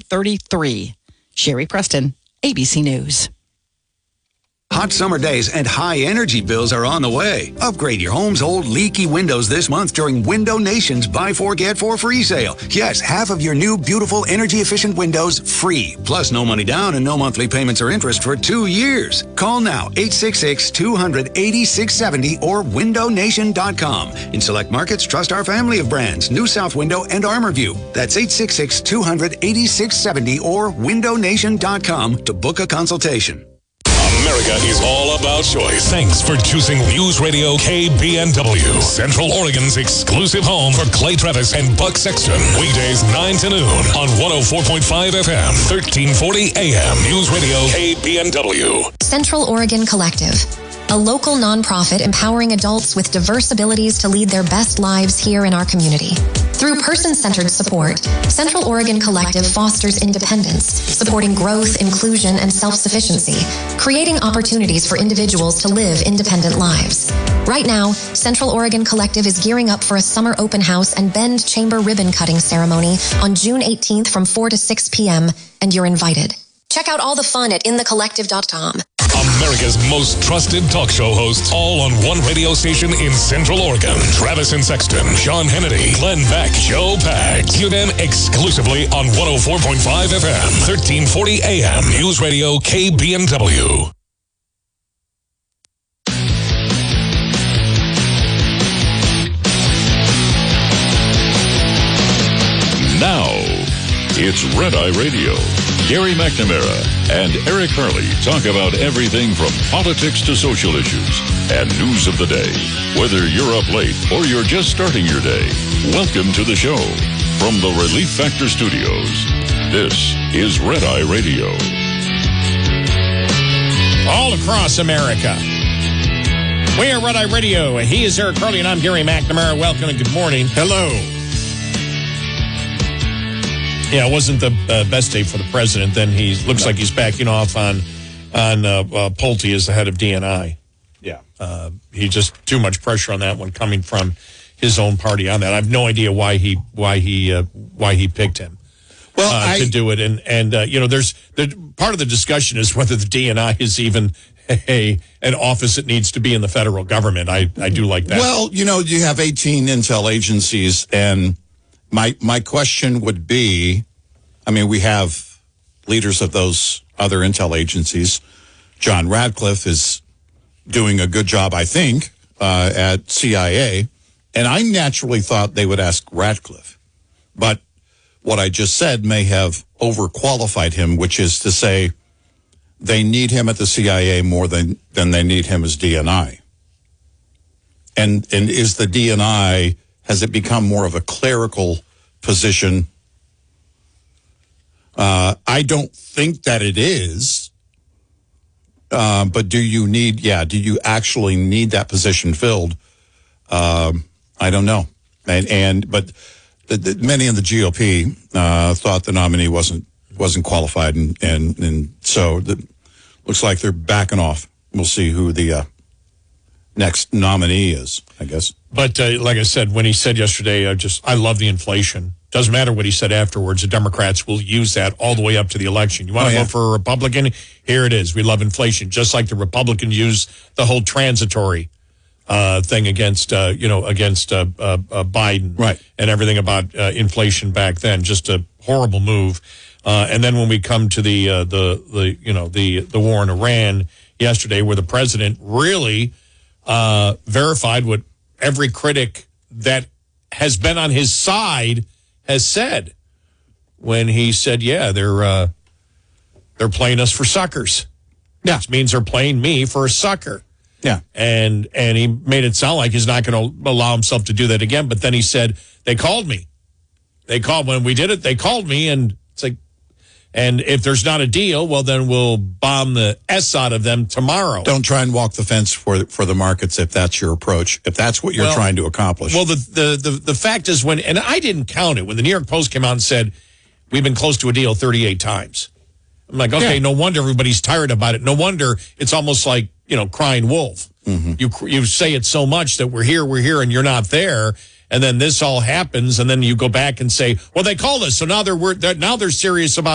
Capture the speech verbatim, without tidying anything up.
thirty-three. Sherry Preston, A B C News. Hot summer days and high energy bills are on the way. Upgrade your home's old leaky windows this month during Window Nation's Buy Four, Get Four free sale. Yes, half of your new, beautiful, energy-efficient windows free. Plus, no money down and no monthly payments or interest for two years. Call now, eight six six, two hundred, eighty-six seventy or window nation dot com. In select markets, trust our family of brands, New South Window and ArmorView. That's eight six six, two hundred, eighty-six seventy or window nation dot com to book a consultation. America is all about choice. Thanks for choosing News Radio K B N W, Central Oregon's exclusive home for Clay Travis and Buck Sexton. Weekdays nine to noon on one oh four point five F M, thirteen forty A M. News Radio K B N W. Central Oregon Collective, a local nonprofit empowering adults with diverse abilities to lead their best lives here in our community. Through person-centered support, Central Oregon Collective fosters independence, supporting growth, inclusion, and self-sufficiency, creating opportunities for individuals to live independent lives. Right now, Central Oregon Collective is gearing up for a summer open house and Bend Chamber ribbon cutting ceremony on June eighteenth from four to six p.m., and you're invited. Check out all the fun at in the collective dot com. America's most trusted talk show hosts, all on one radio station in Central Oregon. Travis and Sexton, Sean Hannity, Glenn Beck, Joe Pags. Hear them exclusively on one oh four point five F M, thirteen forty A M. News Radio K B N W. Now, it's Red Eye Radio. Gary McNamara and Eric Harley talk about everything from politics to social issues and news of the day. Whether you're up late or you're just starting your day, welcome to the show. From the Relief Factor Studios, this is Red Eye Radio. All across America, we are Red Eye Radio. He is Eric Harley and I'm Gary McNamara. Welcome and good morning. Hello. Yeah, it wasn't the uh, best day for the president. Then he looks no. like he's backing off on on uh, uh, Pulte as the head of D N I. Yeah. Uh, he just too much pressure on that one coming from his own party on that. I have no idea why he why he uh, why he picked him well, uh, I, to do it. And and uh, you know, there's the part of the discussion is whether the D N I is even a an office that needs to be in the federal government. I I do like that. Well, you know, you have eighteen intel agencies and. My my question would be, I mean, we have leaders of those other intel agencies. John Radcliffe is doing a good job, I think, uh, at C I A. And I naturally thought they would ask Radcliffe. But what I just said may have overqualified him, which is to say they need him at the C I A more than, than they need him as D N I. And and is the D N I... has it become more of a clerical position? Uh, I don't think that it is. Uh, but do you need, yeah, do you actually need that position filled? Um, I don't know. And, and but the, the, many in the G O P uh, thought the nominee wasn't wasn't qualified. And, and, and so it looks like they're backing off. We'll see who the uh, next nominee is, I guess. But uh, like I said, when he said yesterday, I just I love the inflation. Doesn't matter what he said afterwards. The Democrats will use that all the way up to the election. You want to oh, yeah. vote for a Republican? Here it is. We love inflation, just like the Republicans use the whole transitory uh, thing against uh, you know against uh, uh, uh, Biden, right, and everything about uh, inflation back then. Just a horrible move. Uh, and then when we come to the uh, the the you know the the war in Iran yesterday, where the president really uh, verified what every critic that has been on his side has said when he said, yeah, they're uh, they're playing us for suckers. Yeah. Which means they're playing me for a sucker. Yeah. And and he made it sound like he's not going to allow himself to do that again. But then he said, they called me. They called when we did it. They called me. And it's like, and if there's not a deal, well, then we'll bomb the S out of them tomorrow. Don't try and walk the fence for for the markets if that's your approach, if that's what you're well, trying to accomplish. Well, the, the, the, the fact is when, and I didn't count it, when the New York Post came out and said, we've been close to a deal thirty-eight times. I'm like, okay, yeah. No wonder everybody's tired about it. No wonder it's almost like, you know, crying wolf. Mm-hmm. You you say it so much that we're here, we're here, and you're not there. And then this all happens, and then you go back and say, well, they called us, so now they're, they're now they're serious about